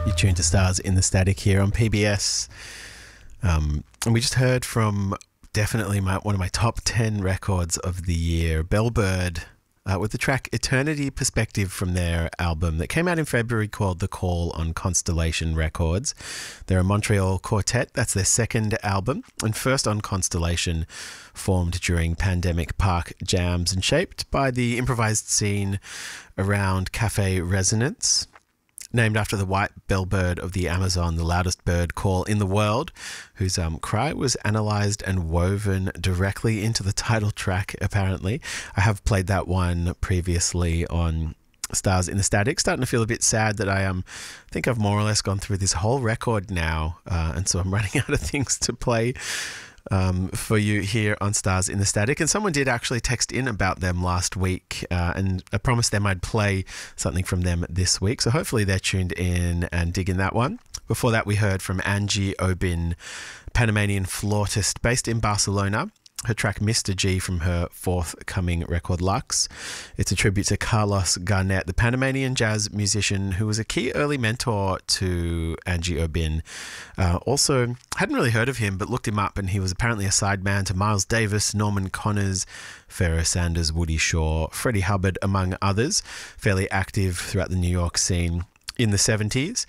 Tuned to Stars in the Static here on PBS. And we just heard from definitely one of my top 10 records of the year, Bellbird, with the track Eternity Perspective from their album that came out in February called The Call on Constellation Records. They're a Montreal quartet. That's their second album and first on Constellation, formed during pandemic park jams and shaped by the improvised scene around Cafe Resonance. Named after the white bellbird of the Amazon, the loudest bird call in the world, whose cry was analysed and woven directly into the title track, apparently. I have played that one previously on Stars in the Static. Starting to feel a bit sad that I think I've more or less gone through this whole record now, and so I'm running out of things to play for you here on Stars in the Static. And someone did actually text in about them last week, and I promised them I'd play something from them this week, so hopefully they're tuned in and digging that one. Before that, we heard from Angie Obin, Panamanian flautist based in Barcelona. Her track Mr. G from her forthcoming record Lux. It's a tribute to Carlos Garnett, the Panamanian jazz musician who was a key early mentor to Angie Obin. Also, hadn't really heard of him, but looked him up, and he was apparently a sideman to Miles Davis, Norman Connors, Pharoah Sanders, Woody Shaw, Freddie Hubbard, among others. Fairly active throughout the New York scene in the 70s.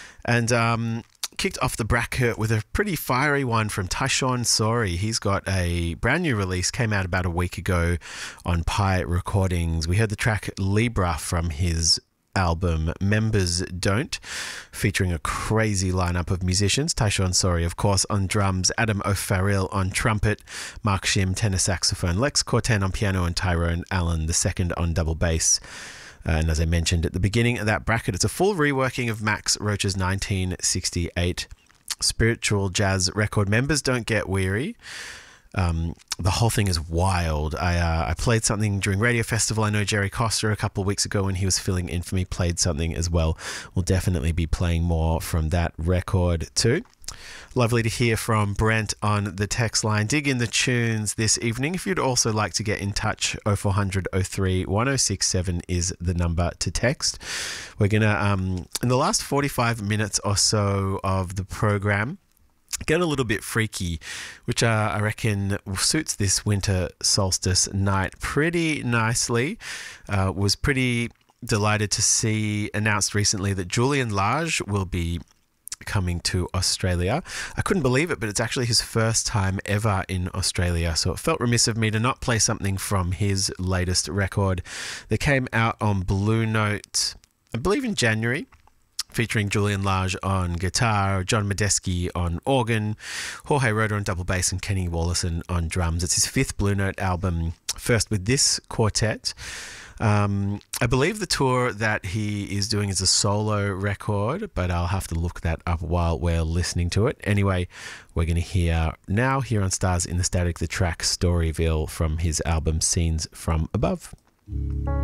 And kicked off the bracket with a pretty fiery one from Tyshawn Sorey. He's got a brand new release, came out about a week ago on Pi Recordings. We heard the track Libra from his album Members Don't, featuring a crazy lineup of musicians. Tyshawn Sorey, of course, on drums, Adam O'Farrill on trumpet, Mark Shim tenor saxophone, Lex Corten on piano, and Tyrone Allen II on double bass. And as I mentioned at the beginning of that bracket, it's a full reworking of Max Roach's 1968 spiritual jazz record, Members Don't Get Weary. The whole thing is wild. I played something during Radio Festival. I know Jerry Costa a couple of weeks ago when he was filling in for me played something as well. We'll definitely be playing more from that record too. Lovely to hear from Brent on the text line. Dig in the tunes this evening. If you'd also like to get in touch, 0400 03 1067 is the number to text. We're going to, in the last 45 minutes or so of the program, get a little bit freaky, which I reckon suits this winter solstice night pretty nicely. Was pretty delighted to see announced recently that Julian Lage will be coming to Australia. I couldn't believe it, but it's actually his first time ever in Australia, so it felt remiss of me to not play something from his latest record that came out on Blue Note, I believe in January, featuring Julian Lage on guitar, John Medeski on organ, Jorge Roda on double bass, and Kenny Wallison on drums. It's his fifth Blue Note album, first with this quartet. I believe the tour that he is doing is a solo record, but I'll have to look that up while we're listening to it. Anyway, we're going to hear now here on Stars in the Static the track Storyville from his album Scenes from Above.